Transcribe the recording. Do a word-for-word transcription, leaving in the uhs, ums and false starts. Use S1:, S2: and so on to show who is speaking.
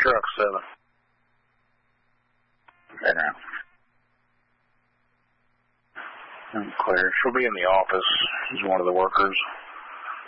S1: truck, seven.
S2: Okay, now.
S1: I'm clear. She'll be in the office. She's one of the workers.